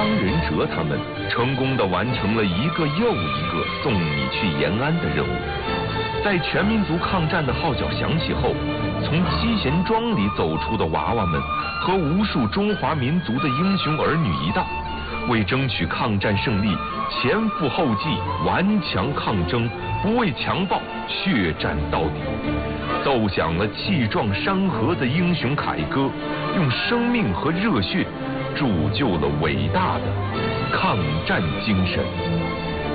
张仁哲他们成功地完成了一个又一个送你去延安的任务。在全民族抗战的号角响起后，从七贤庄里走出的娃娃们和无数中华民族的英雄儿女一道，为争取抗战胜利前赴后继，顽强抗争，不畏强暴，血战到底，奏响了气壮山河的英雄凯歌，用生命和热血铸就了伟大的抗战精神。